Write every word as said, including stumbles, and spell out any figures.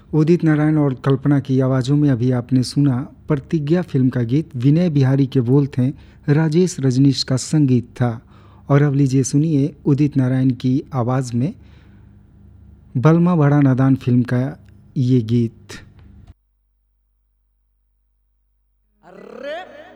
उदित नारायण और कल्पना की आवाज़ों में अभी आपने सुना प्रतिज्ञा फिल्म का गीत। विनय बिहारी के बोल थे, राजेश रजनीश का संगीत था। और अब लीजिए सुनिए उदित नारायण की आवाज़ में बलमा बड़ा नादान फिल्म का ये गीत।